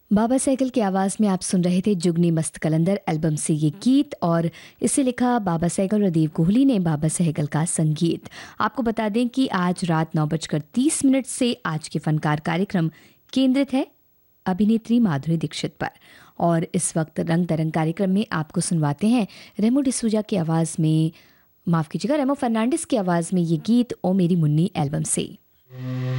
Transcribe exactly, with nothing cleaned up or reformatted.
बाबा सहगल की आवाज़ में आप सुन रहे थे जुगनी मस्त कलंदर एल्बम से ये गीत, और इसे लिखा बाबा सहगल और देव कोहली ने। बाबा सहगल का संगीत। आपको बता दें कि आज रात नौ बजकर तीस मिनट से आज के फनकार कार्यक्रम केंद्रित है अभिनेत्री माधुरी दीक्षित पर। और इस वक्त रंग तरंग कार्यक्रम में आपको सुनवाते हैं रेमो डिसूजा की आवाज़ में, माफ़ कीजिएगा रेमो फर्नांडिस की आवाज़ में ये गीत ओ मेरी मुन्नी एल्बम से।